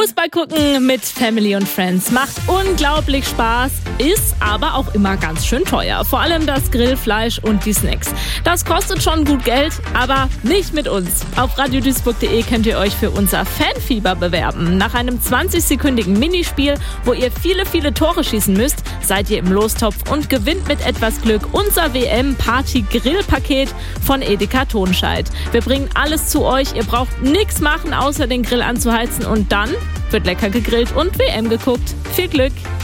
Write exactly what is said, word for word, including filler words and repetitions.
Fußball gucken mit Family und Friends macht unglaublich Spaß, ist aber auch immer ganz schön teuer. Vor allem das Grillfleisch und die Snacks. Das kostet schon gut Geld, aber nicht mit uns. Auf radio duisburg punkt de könnt ihr euch für unser Fanfieber bewerben. Nach einem zwanzig-sekündigen Minispiel, wo ihr viele, viele Tore schießen müsst, seid ihr im Lostopf und gewinnt mit etwas Glück unser W M-Party-Grill-Paket von Edeka Tonscheid. Wir bringen alles zu euch. Ihr braucht nichts machen, außer den Grill anzuheizen, und dann wird lecker gegrillt und W M geguckt. Viel Glück!